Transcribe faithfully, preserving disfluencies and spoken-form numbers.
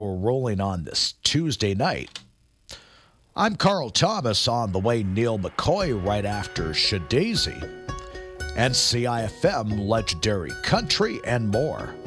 We're rolling on this Tuesday night. I'm Carl Thomas on the way Neil McCoy right after Shadazy, N C I F M, Legendary Country, and more.